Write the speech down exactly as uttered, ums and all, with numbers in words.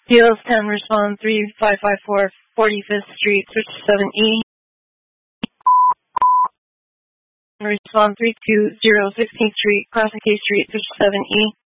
D L S ten, respond three five five four, forty-fifth Street, switch seven E. Respond three two zero, sixteenth Street, crossing K Street, switch seven E.